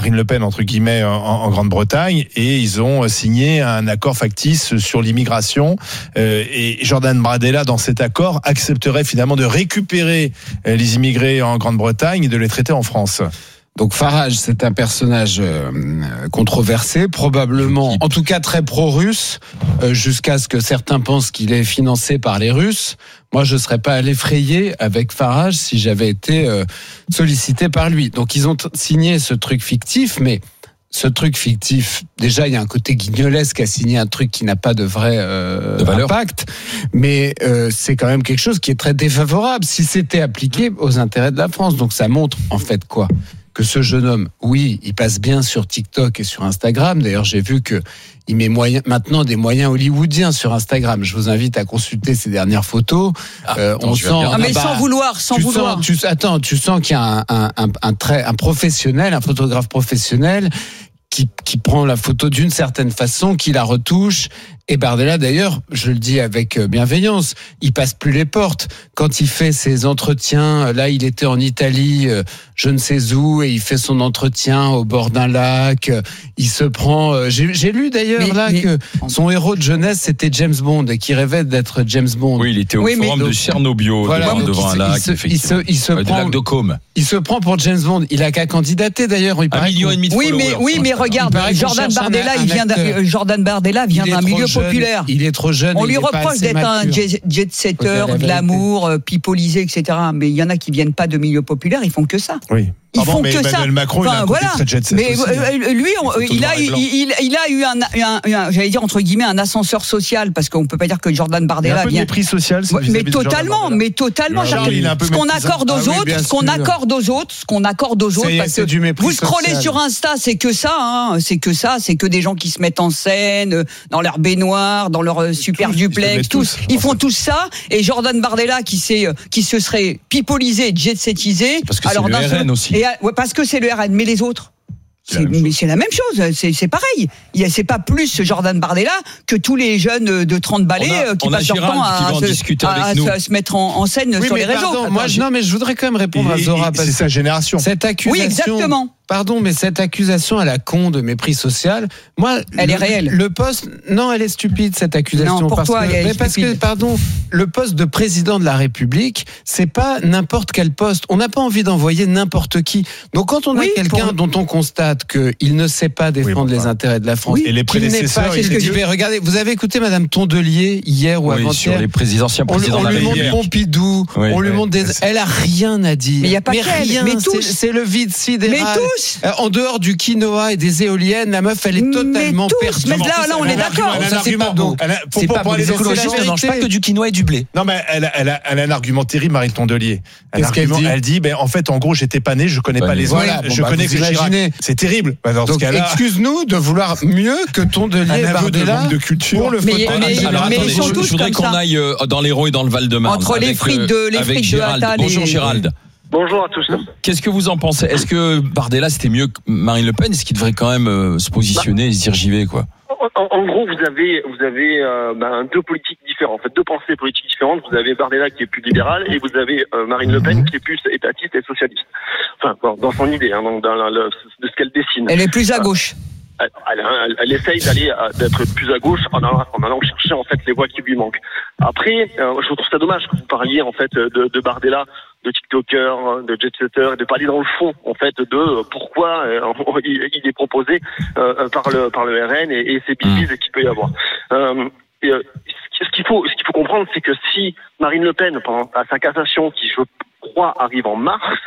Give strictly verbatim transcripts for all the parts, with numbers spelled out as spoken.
Marine Le Pen entre guillemets en, en Grande-Bretagne, et ils ont signé un accord factice sur l'immigration. Euh, et Jordan Bardella, dans cet accord, accepterait finalement de récupérer les immigrés en Grande-Bretagne et de les traiter en France. Donc Farage, c'est un personnage euh, controversé, probablement, en tout cas très pro-russe, euh, jusqu'à ce que certains pensent qu'il est financé par les Russes. Moi, je ne serais pas allé frayer avec Farage si j'avais été euh, sollicité par lui. Donc ils ont t- signé ce truc fictif, mais ce truc fictif, déjà, il y a un côté guignolesque à signer un truc qui n'a pas de vrai euh, de impact, mais euh, c'est quand même quelque chose qui est très défavorable si c'était appliqué aux intérêts de la France. Donc ça montre en fait quoi ? Que ce jeune homme, oui, il passe bien sur TikTok et sur Instagram. D'ailleurs, j'ai vu que il met moyen, maintenant des moyens hollywoodiens sur Instagram. Je vous invite à consulter ses dernières photos. Ah, euh, attends, on je sent, Ah, mais bah, sans vouloir, sans tu vouloir. Sens, tu, attends, tu sens qu'il y a un, un, un, un, très, un professionnel, un photographe professionnel qui, qui prend la photo d'une certaine façon, qui la retouche. Et Bardella, d'ailleurs, je le dis avec bienveillance, il passe plus les portes. Quand il fait ses entretiens, là, il était en Italie, je ne sais où, et il fait son entretien au bord d'un lac. Il se prend. J'ai, j'ai lu d'ailleurs mais, là mais... que son héros de jeunesse c'était James Bond et qu'il rêvait d'être James Bond. Oui, il était au oui, forum mais... de Tchernobyl, voilà, devant, devant il, un lac. Il se, il se, il se euh, prend. Lac de Côme. Il se prend pour James Bond. Il a qu'à candidater d'ailleurs. Il un million et demi de oui, followers. Mais, oui, mais regarde, Jordan Bardella, il vient d'un, Jordan Bardella vient d'un milieu jeune, populaire. Il est trop jeune. On lui reproche d'être mature. un jet-setter, glamour, pipolisé, et cetera. Mais il y en a qui viennent pas de milieu populaire, ils font que ça. Oui. Ils Pardon, font mais que Emmanuel ça. Macron, enfin, il a un voilà. côté très jet-set mais aussi, euh, lui, on, il, a, il, il, il a eu un, un, un, j'allais dire entre guillemets, un ascenseur social, parce qu'on peut pas dire que Jordan Bardella il y a un peu vient. de mépris social. Mais totalement, mais totalement. Ce qu'on accorde aux autres, ce qu'on accorde aux autres, ce qu'on accorde aux autres, parce que vous scrollez sur Insta, c'est que ça, hein, c'est que ça, c'est que des gens qui se mettent en scène dans leur baignoire, dans leur super duplex, tous, ils font tous ça. Et Jordan Bardella qui s'est, qui se serait pipolisé, jet-setisé. Parce que c'est le R N aussi. Et, ouais, parce que c'est le R N, mais les autres. C'est, mais c'est la même chose, c'est, c'est pareil. Il y a, c'est pas plus Jordan Bardella que tous les jeunes de trente balais a, qui passent leur temps à, se, à, à, à se mettre en, en scène oui, sur les réseaux. Pardon, moi, je, non, mais je voudrais quand même répondre il, à Zora. C'est sa génération. Cette accusation. Oui, exactement. Pardon, mais cette accusation à la con de mépris social, moi, elle le, est réelle. Le poste, non, elle est stupide cette accusation. Non, pour parce toi, que, elle est mais parce que, pardon, le poste de président de la République, c'est pas n'importe quel poste. On n'a pas envie d'envoyer n'importe qui. Donc, quand on oui, a quelqu'un pour... dont on constate qu'il ne sait pas défendre oui, bon, les intérêts de la France, oui, et les prédécesseurs, c'est ce que je vais regarder. Vous avez écouté Madame Tondelier hier ou oui, avant-hier sur les présidentiels présidents on, on lui montre Pompidou, oui, on lui oui. montre des. Elle a rien à dire. Mais il y a pas mais qu'elle. rien. Mais tous. C'est, c'est le vide sidéral. Mais tous. Euh, en dehors du quinoa et des éoliennes, la meuf, elle est totalement mais perdue. Mais là, là, on est d'accord. Ça, c'est pas bon. C'est pas les écologistes ne mangent pas que du quinoa et du blé. Non, mais elle a, elle a, elle a un argument terrible, Marine Tondelier. Un Qu'est-ce argument, qu'elle dit elle dit, ben, en fait, en gros, j'étais pas né, je connais ouais, pas les voilà, autres, bon, je bah, connais que Chirac. C'est terrible. Bah, dans Donc, ce cas-là. Excuse-nous de vouloir mieux que Tondelier et Bardella de culture pour le mais, mais, alors, mais attendez, ils sont je, tous je voudrais comme qu'on ça. aille dans l'Hérault et dans le Val-de-Marne. Entre les frites de, les frites de Attal. Bonjour Gérald. Bonjour à tous. Qu'est-ce que vous en pensez ? Est-ce que Bardella c'était mieux que Marine Le Pen ? Est-ce qu'il devrait quand même euh, se positionner bah, et se dire j'y vais quoi ? En, en gros, vous avez vous avez euh, bah, deux politiques différentes, en fait deux pensées politiques différentes. Vous avez Bardella qui est plus libéral et vous avez euh, Marine Le Pen qui est plus étatiste et socialiste. Enfin, dans, dans son idée, hein, donc dans la, le, de ce qu'elle dessine. Elle est plus à gauche. Elle, elle, elle, elle essaye d'aller d'être plus à gauche en allant, en allant chercher en fait les voix qui lui manquent. Après, euh, je trouve ça dommage que vous parliez en fait de, de Bardella, de TikToker, de jet-setter, et de parler dans le fond en fait de pourquoi euh, il, il est proposé euh, par le par le R N et, et ces bêtises qu'il peut y avoir. Euh, et, euh, ce qu'il faut ce qu'il faut comprendre, c'est que si Marine Le Pen, pendant à sa cassation, qui je crois arrive en mars.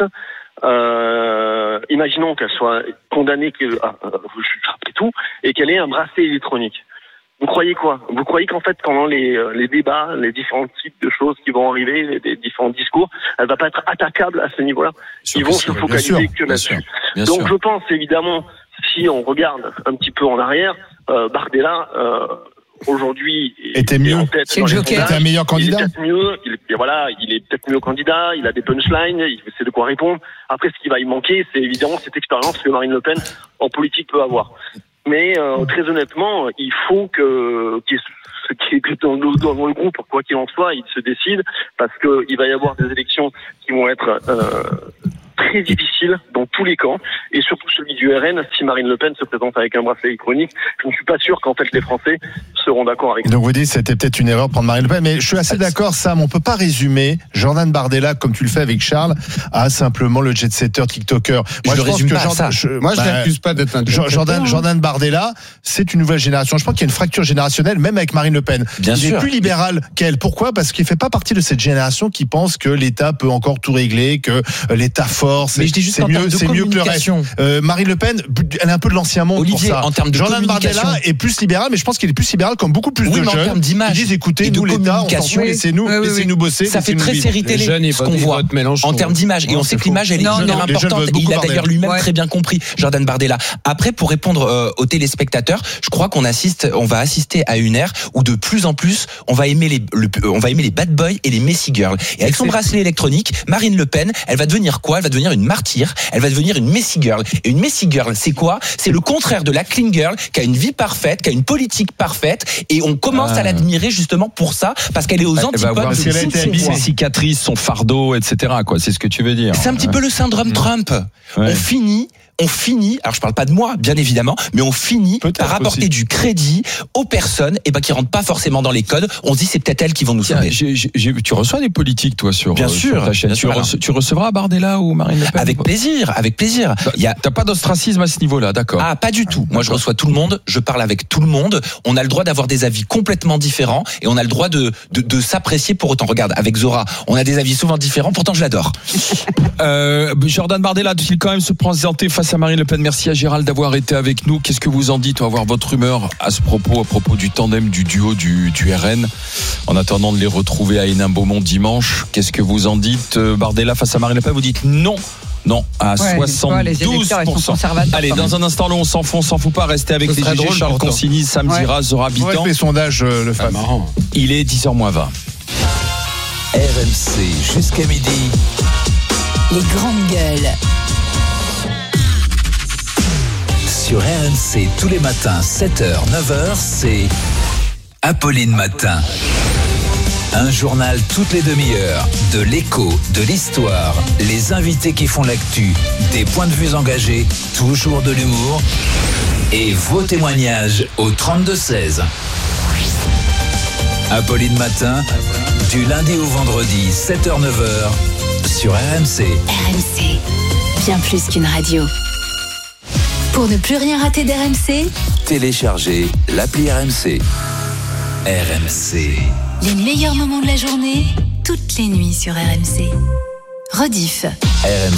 Euh, imaginons qu'elle soit condamnée que, à, à, après tout et qu'elle ait un bracelet électronique. Vous croyez quoi ? Vous croyez qu'en fait, pendant les, les débats, les différents types de choses qui vont arriver, les, les différents discours, elle va pas être attaquable à ce niveau-là. Ils vont se focaliser que là-dessus. Bien Donc sûr. je pense évidemment, si on regarde un petit peu en arrière, euh, Bardella euh, aujourd'hui était mieux. C'est le Joker. Était un meilleur candidat. Il est peut-être mieux. Il est, voilà, il est peut-être mieux candidat. Il a des punchlines. Il sait de quoi répondre. Après, ce qui va y manquer, c'est évidemment cette expérience que Marine Le Pen en politique peut avoir. Mais euh, très honnêtement, il faut que qu'il y ait dans le, dans le groupe, quoi qu'il en soit, il se décide parce que il va y avoir des élections qui vont être euh, très difficile dans tous les camps, et surtout celui du R N. Si Marine Le Pen se présente avec un bracelet électronique, je ne suis pas sûr qu'en fait les Français seront d'accord avec ça. Donc vous dites que c'était peut-être une erreur de prendre Marine Le Pen, mais je suis assez d'accord, Sam, on peut pas résumer Jordan Bardella, comme tu le fais avec Charles, à simplement le jet-setter TikToker. Moi, je, je résume pas Jordan, ça. Je, Moi, je bah, l'accuse pas d'être un jet-setter. Jordan, Jordan Bardella, c'est une nouvelle génération. Je pense qu'il y a une fracture générationnelle, même avec Marine Le Pen. Bien Il sûr. est plus libéral qu'elle. Pourquoi ? Parce qu'il fait pas partie de cette génération qui pense que l'État peut encore tout régler, que l'État force, mais je dis juste c'est en mieux, termes de c'est mieux que le reste. Euh, Marine Le Pen, elle est un peu de l'ancien monde. Olivier, pour ça. en termes de Jordan communication. Bardella est plus libéral, mais je pense qu'il est plus libéral comme beaucoup plus oui, de mais jeunes. En termes d'image, qui disent écoutez, et de nous l'État, on s'en fout, laissez-nous, oui, oui, laissez-nous bosser. Ça fait très série télé ce qu'on voit en termes d'image, et on sait que l'image elle est hyper importante. Et il a d'ailleurs lui-même très bien compris, Jordan Bardella. Après, pour répondre euh, aux téléspectateurs, je crois qu'on assiste, on va assister à une ère où de plus en plus on va aimer les, le, on va aimer les bad boys et les messy girls. Et avec son bracelet électronique, Marine Le Pen, elle va devenir quoi ? Elle va devenir une martyre. Elle va devenir une messy girl. Et une messy girl, c'est quoi ? C'est le contraire de la clean girl qui a une vie parfaite, qui a une politique parfaite. Et on commence ah. à l'admirer justement pour ça, parce qu'elle est aux antipodes de tout ses cicatrices, son fardeau, et cetera. Quoi, c'est ce que tu veux dire. C'est un petit ouais. peu le syndrome Trump. Ouais. On finit. On finit, alors je parle pas de moi, bien évidemment, mais on finit peut-être par apporter aussi du crédit aux personnes et ben qui rentrent pas forcément dans les codes. On se dit c'est peut-être elles qui vont nous sauver. J'ai, j'ai, tu reçois des politiques toi sur, bien euh, sûr, sur ta chaîne. Bien tu, sûr, rece, tu recevras Bardella ou Marine Le Pen? Avec plaisir, avec plaisir. Il y a, t'as pas d'ostracisme à ce niveau-là, d'accord? Ah, pas du tout. Moi, je reçois tout le monde, je parle avec tout le monde. On a le droit d'avoir des avis complètement différents et on a le droit de de, de s'apprécier pour autant. Regarde, avec Zora, on a des avis souvent différents. Pourtant, je l'adore. euh, Jordan Bardella doit-il quand même se présenter face à Marine Le Pen? Merci à Gérald d'avoir été avec nous. Qu'est-ce que vous en dites? On va voir votre humeur à ce propos, à propos du tandem, du duo du, du R N. En attendant de les retrouver à Hénin-Beaumont dimanche, qu'est-ce que vous en dites? Bardella face à Marine Le Pen, vous dites non. Non, à ouais, soixante-douze pour cent. Allez, dans un instant, là, on s'en fout, on s'en fout pas. Restez avec les G G, Charles Consigny, Sam Zira, ouais. Zora Bitan. Les sondages, euh, le fameux. Ah, il est dix heures moins vingt. R M C jusqu'à midi. Les grandes gueules. Sur R M C, tous les matins, sept heures, neuf heures, c'est Apolline Matin. Un journal toutes les demi-heures, de l'écho, de l'histoire, les invités qui font l'actu, des points de vue engagés, toujours de l'humour et vos témoignages au trente-deux seize. Apolline Matin, du lundi au vendredi, sept heures neuf heures, sur R M C. R M C, bien plus qu'une radio. Pour ne plus rien rater d'R M C, téléchargez l'appli R M C. R M C. Les meilleurs moments de la journée, toutes les nuits sur R M C. Rediff. R M